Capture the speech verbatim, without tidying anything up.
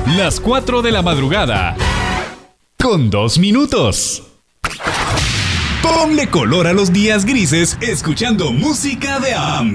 Las cuatro de la madrugada. Con dos minutos. Ponle color a los días grises escuchando música de A M.